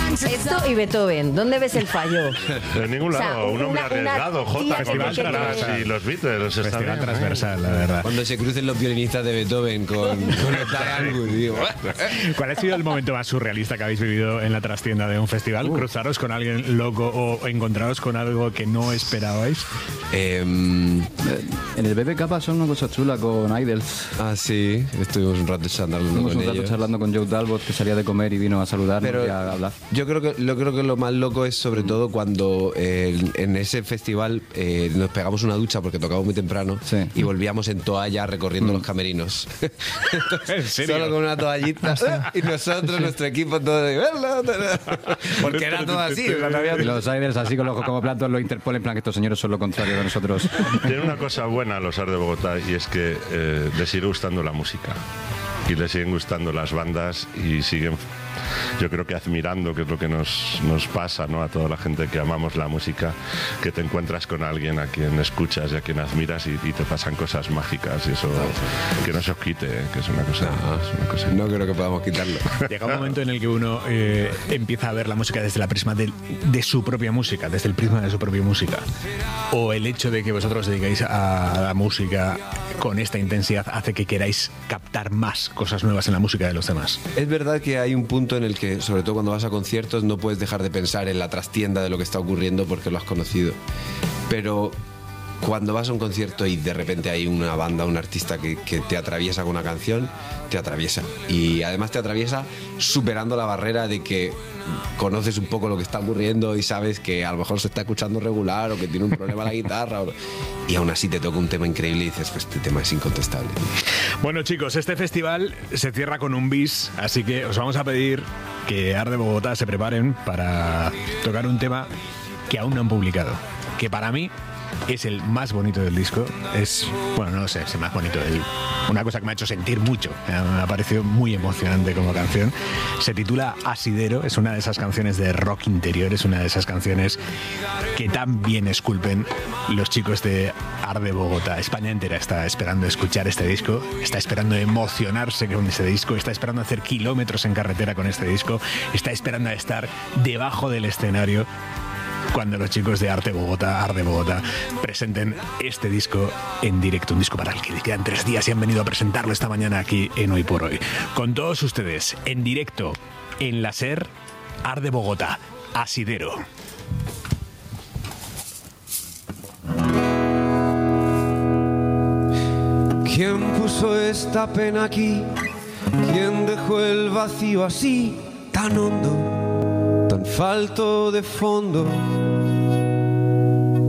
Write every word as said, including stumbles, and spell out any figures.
Esto y Beethoven, ¿dónde ves el fallo? En ningún lado, O sea, un hombre una- una arriesgado, Jota, tía con que los tiene que- Beatles y los Beatles. Está Festival bien, transversal, la verdad. Cuando se crucen los violinistas de Beethoven con, con el Diane, digo, ¿Cuál ha sido el momento más surrealista que habéis vivido en la trastienda de un festival? Uh. ¿Cruzaros con alguien loco o encontraros con algo que no esperabais? eh, En el B B K pasó una cosa chula con Idols. ah, sí, estuvimos un rato charlando Estuvimos con un rato ellos. charlando con Joe Talbot, que salía de comer y vino a saludarnos Pero y a hablar. yo creo que lo creo que lo más loco es sobre todo cuando eh, en ese festival eh, nos pegamos una ducha porque tocamos muy temprano Sí. y volvíamos en toalla recorriendo los camerinos. ¿En serio? Solo con una toallita y nosotros, nuestro equipo, todo de porque era todo así. o sea, no había- Y los Idols así con los ojos como platos, lo Interpol en plan que estos señores son lo contrario de nosotros. Tiene una cosa buena los Ars de Bogotá y es que eh, les sigue gustando la música y les siguen gustando las bandas y siguen, yo creo que admirando, que es lo que nos, nos pasa, ¿no? A toda la gente que amamos la música, que te encuentras con alguien a quien escuchas y a quien admiras y, y te pasan cosas mágicas y eso que no se os quite, ¿eh? Que es una cosa, es una cosa. No creo que podamos quitarlo. Llega un momento en el que uno eh, empieza a ver la música desde la prisma de, de su propia música, desde el prisma de su propia música. O el hecho de que vosotros os dedicáis a la música con esta intensidad hace que queráis captar más cosas nuevas en la música de los demás. Es verdad que hay un punto en el que, sobre todo cuando vas a conciertos, no puedes dejar de pensar en la trastienda de lo que está ocurriendo porque lo has conocido. Pero cuando vas a un concierto y de repente hay una banda, un artista que, que te atraviesa con una canción, te atraviesa. Y además te atraviesa superando la barrera de que conoces un poco lo que está ocurriendo y sabes que a lo mejor se está escuchando regular o que tiene un problema la guitarra. O... Y aún así te toca un tema increíble y dices, pues este tema es incontestable. Bueno, chicos, este festival se cierra con un bis, así que os vamos a pedir que Ars de Bogotá se preparen para tocar un tema que aún no han publicado, que para mí es el más bonito del disco. Es, bueno, no lo sé, es el más bonito del... Una cosa que me ha hecho sentir mucho, me ha parecido muy emocionante como canción. Se titula Asidero, es una de esas canciones de rock interior, es una de esas canciones que tan bien esculpen los chicos de Ars de Bogotá. España entera está esperando escuchar este disco, está esperando emocionarse con este disco, está esperando hacer kilómetros en carretera con este disco, está esperando a estar debajo del escenario cuando los chicos de Arte Bogotá, Ars de Bogotá, presenten este disco en directo, un disco para el que le quedan tres días y han venido a presentarlo esta mañana aquí en Hoy por Hoy. Con todos ustedes, en directo, en la SER, Ars de Bogotá, Asidero. ¿Quién puso esta pena aquí? ¿Quién dejó el vacío así, tan hondo, tan falto de fondo?